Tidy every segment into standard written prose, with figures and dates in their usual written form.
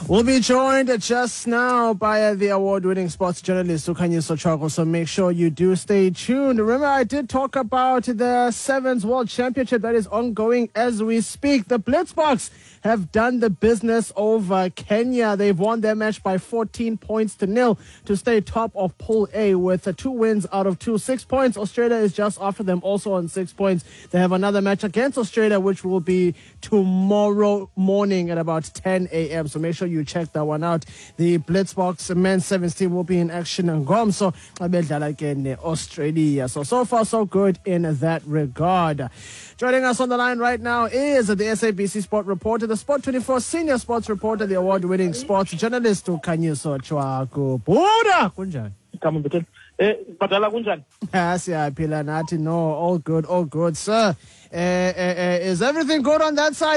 We'll be joined just now by the award-winning sports journalist Ukhanyiso Choko, so make sure you do stay tuned. Remember, I did talk about the Sevens World Championship that is ongoing as we speak. The Blitzboks have done the business over Kenya. They've won their match by 14 points to nil to stay top of Pool A with 2 wins out of 2. 6 points. Australia is just after them, also on 6 points. They have another match against Australia, which will be tomorrow morning at about 10 a.m. So make sure you check that one out. The Blitzboks men's sevens team will be in action in Gomso again Australia. So far so good in that regard. Joining us on the line right now is the SABC Sport reporter, the Sport 24 senior sports reporter, the award-winning sports journalist Ukhanyiso Choko. Buda kunjani? Come on, Badala kunjani? Siyaphila nathi. No, all good, sir. Is everything good on that side?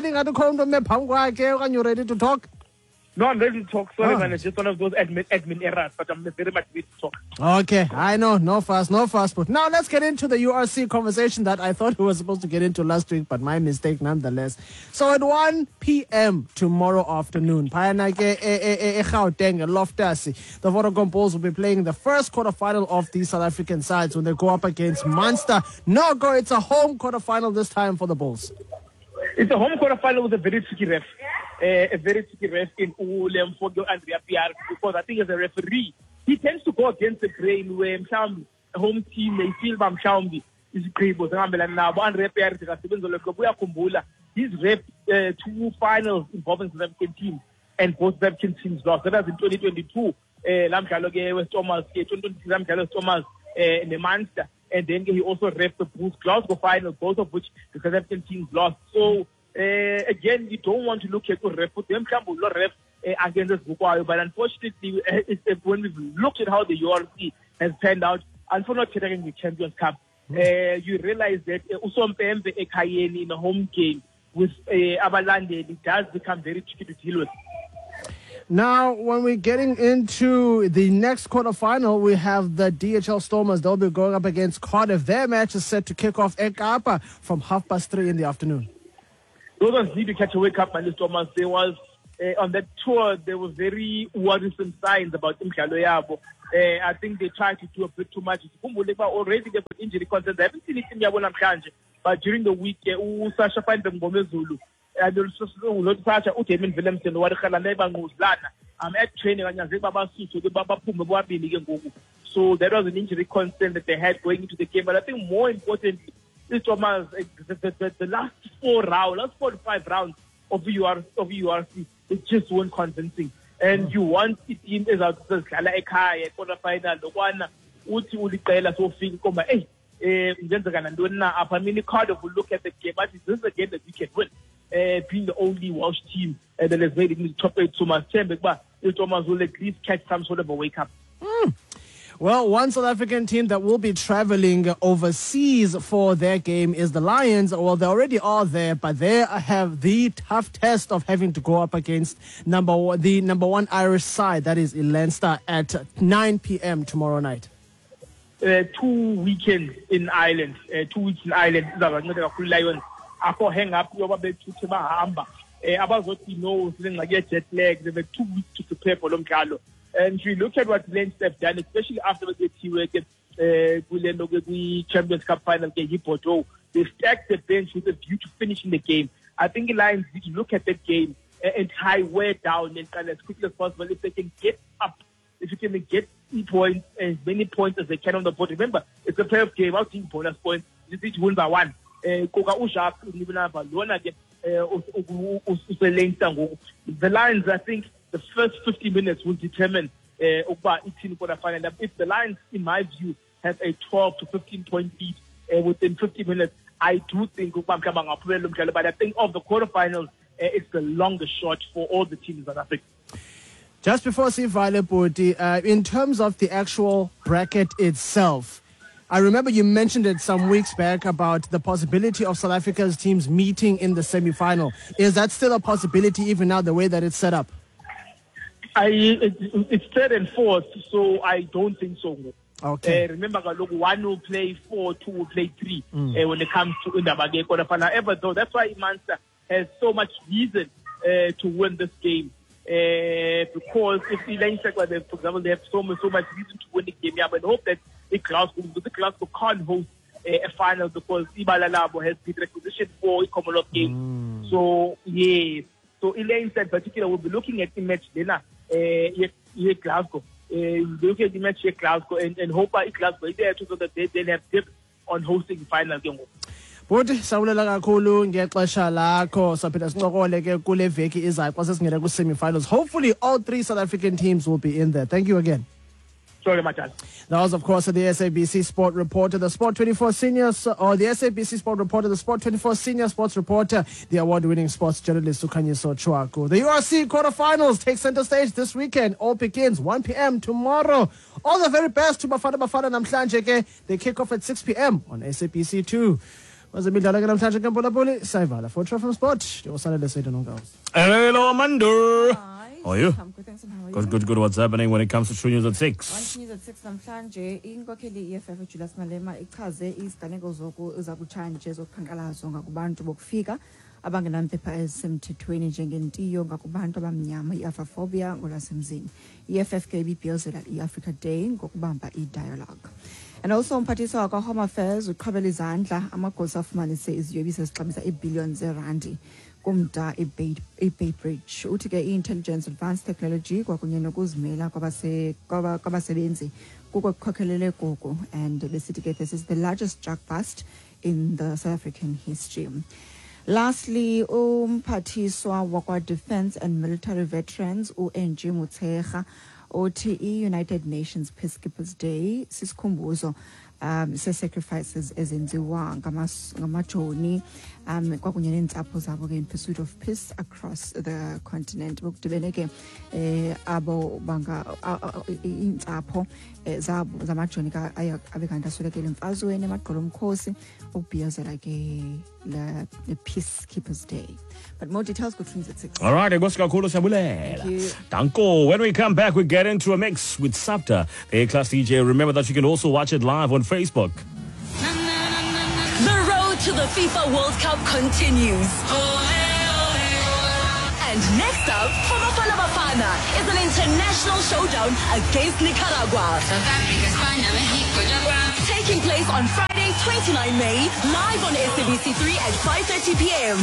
Are you ready to talk? No, I'm ready to talk. Sorry, man. It's just one of those admin errors, but I'm very much ready to talk. Okay, I know. No fast. But now let's get into the URC conversation that I thought we were supposed to get into last week, but my mistake nonetheless. So at 1 p.m. tomorrow afternoon, Gauteng, Loftus, the Vodacom Bulls will be playing the first quarterfinal of the South African sides when they go up against Munster. It's a home quarterfinal this time for the Bulls. It's a home quarterfinal with a very tricky ref. A very tricky ref in Lemfogo and Andrea, because I think as a referee, he tends to go against the grain where a home team may feel Mshambi is great, but now Andrea Pierre he's rep 2 finals involving South African teams, and both South African teams lost. That was in 2022. Lamjalo West Thomas, 2023 Lamjalo Thomas, and the Munster. And then he also ref the Bulls Glasgow final, both of which the South African teams lost. So again, you don't want to look at ref with them ref against us, but unfortunately, when we've looked at how the URC has panned out, unfortunately in the Champions Cup, you realize that Usompembe Ekayeni in a home game with Abalande, it does become very tricky to deal with. Now, when we're getting into the next quarterfinal, we have the DHL Stormers. They'll be going up against Cardiff. Their match is set to kick off at Kapa from 3:30 in the afternoon. Those ones need to catch a wake up, man. The Stormers. There was on that tour, there were very worrisome signs about Imdlalo Yabo. I think they tried to do a bit too much. Already they've got injury concerns. I haven't seen it in Yabo Namhlanje, but during the week, Sasha Feinberg Zulu. I'm at training so that was an injury concern that they had going into the game. But I think more importantly, this Thomas, the last 4 to 5 rounds of URC, it just weren't convincing. And you want it in as a quarterfinal, the one uthi ulicela so feel come Cardiff will look at the game, but this is a game that we can win. Being the only Welsh team that has made it in the top 8 so much, but Thomas will at least catch some sort of a wake up. Well, one South African team that will be traveling overseas for their game is the Lions. Well, they already are there, but they have the tough test of having to go up against the number 1 Irish side, that is Leinster, at 9 p.m. tomorrow night. 2 weekends in Ireland. 2 weeks in Ireland. Lions. Ako hang up, you have to hamba. About what we know, like jet lag, they have 2 weeks to prepare for Lomkalo. And if you look at what Leinster have done, especially after the Champions Cup final against Porto, they stacked the bench with a view to finishing the game. I think the Lions need to look at that game and tie way down and as quickly as possible. If they can get up, if you can get points, as many points as they can on the board. Remember, it's a playoff game. I'll take bonus points. You need to win by 1. The Lions, I think the first 50 minutes will determine if the Lions, in my view, have a 12 to 15 point lead within 50 minutes, I do think but I think of the quarterfinals, it's the longest shot for all the teams in South Africa. Just before Sivale Poti, in terms of the actual bracket itself, I remember you mentioned it some weeks back about the possibility of South Africa's teams meeting in the semi-final. Is that still a possibility even now, the way that it's set up? It's 3rd and 4th, so I don't think so. Okay. Remember, one will play 4, 2 will play 3 when it comes to Indabage quarterfinal. However, though, that's why Munster has so much reason to win this game. because if the Lane for example, they have so much reason to win the game, and hope that the Glasgow can't host a final because Ibala Labo has been requisitioned for a Commonwealth game. So, yes. So, Elaine said, particularly, we'll be looking at the match dinner here Glasgow. Look at the match here Glasgow and hope Glasgow there so that they have dip on hosting the final game. Bhuti sawulela kakhulu ngexesha lakho saphinda sincokole ke kule veki izayo xa sesingena ku-semi-finals. Hopefully all 3 South African teams will be in there. Thank you again. Sorry, Matal. That was, of course, the SABC Sport Reporter, the Sport 24 Seniors, or the SABC Sport Reporter, the Sport 24 Senior Sports Reporter, the award-winning sports journalist Sukhanyiso Chwaku. The URC quarterfinals take center stage this weekend. All begins 1 p.m. tomorrow. All the very best to Bafana namhlanje ke. They kick off at 6 p.m. on SABC 2. Wazimidlalo ke namhlanje ke Mpolapoli Sayivala for True FM Sport. Ndiyosanele Seydo Nongaos. Hello, Amanda. How are you? I'm good, thanks. And how are you? Good. What's happening when it comes to True News at 6? On True News at 6 namhlanje inkokheli EFF uJulius Malema ichaze iziganeko zakutshanje zokukhankalazwa ngakubantu bokufika abangenampepha ezisemthethweni njengentiyo ngakubantu abamnyama i-Afrophobia ngolwasemzini. EFF ke ibibhiyozela i-Africa Day ngokubamba i-dialogue. And also umphathiswa wakwa-Home Affairs uqhabela izandla amagosa afumanise iziyobisi ezixabisa iibhiliyoni zeerandi kumda i-Bay Bridge. Uthi ke i-intelligence advanced technology kwakunye nokuzimela kwabasebenzi kukwakhokelele gogo, and besithi ke this is the largest drug bust in the South African history. Lastly, umphathiswa wakwa-Defense and Military Veterans u-NG Mutshekga uthi i-United Nations Peacekeepers Day sisikhumbuzo se-sacrifices ezenziwa ngamajoni kwakunye neentsapho zabo ke in pursuit of peace across the continent. Bokudibene ke abo banga iintsapho zabo zamajoni abe kanti aswelekele emfazweni emagqolo omkhosi ukubhiyozela ke the Peacekeepers Day. But more details go through at 6. All right, thank you. Danko. When we come back, we get into a mix with Sapta, the A-Class DJ. Remember that you can also watch it live on Facebook. The road to the FIFA World Cup continues. And next up, for Bafana Bafana is an international showdown against Nicaragua. South Africa, Spain, Mexico, Japan. Taking place on Friday, 29 May, live on SABC3 at 5:30 p.m.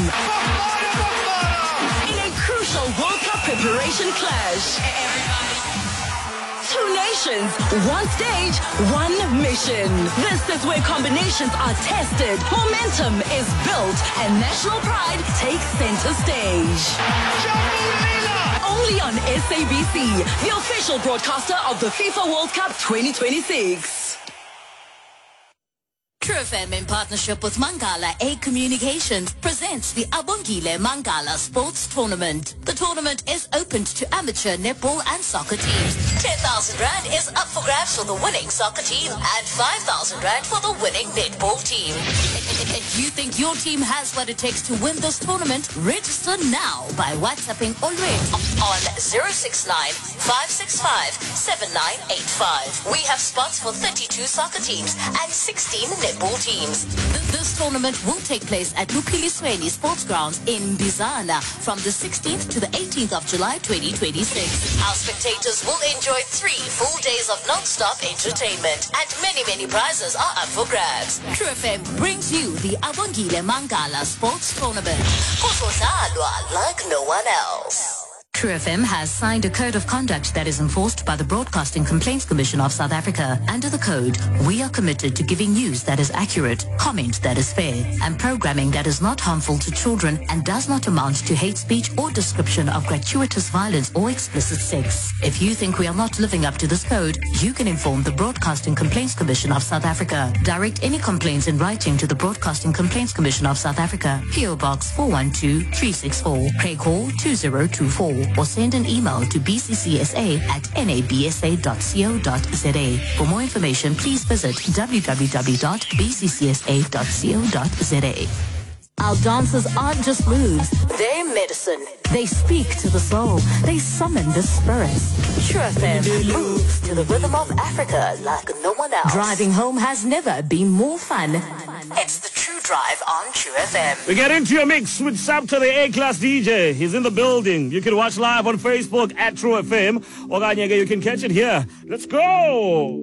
In a crucial World Cup preparation clash. Two nations, one stage, one mission. This is where combinations are tested, momentum is built, and national pride takes center stage. Only on SABC, the official broadcaster of the FIFA World Cup 2026. True FM in partnership with Mangala A Communications presents the Abongile Mangala Sports Tournament. The tournament is open to amateur netball and soccer teams. 10,000 Rand is up for grabs for the winning soccer team and 5,000 Rand for the winning netball team. If you think your team has what it takes to win this tournament, register now by WhatsApping already on 069-565-7985. We have spots for 32 soccer teams and 16 netball teams. This tournament will take place at Lupilisweni Sports Grounds in Bizana from the 16th to the 18th of July 2026. Our spectators will enjoy 3 full days of non-stop entertainment and many prizes are up for grabs. True FM brings you the Abongile Mangala Sports Tournament. Like no one else. True FM has signed a code of conduct that is enforced by the Broadcasting Complaints Commission of South Africa. Under the code, we are committed to giving news that is accurate, comment that is fair, and programming that is not harmful to children and does not amount to hate speech or description of gratuitous violence or explicit sex. If you think we are not living up to this code, you can inform the Broadcasting Complaints Commission of South Africa. Direct any complaints in writing to the Broadcasting Complaints Commission of South Africa, PO Box 412-364, Craig Hall 2024. Or send an email to bccsa@nabsa.co.za. For more information, please visit www.bccsa.co.za. Our dances aren't just moves, they're medicine. They speak to the soul. They summon the spirits. True FM moves to the rhythm of Africa like no one else. Driving home has never been more fun. It's the True Drive on True FM. We get into your mix with Sapta, the A-Class DJ. He's in the building. You can watch live on Facebook at True FM. Oganyege, you can catch it here. Let's go!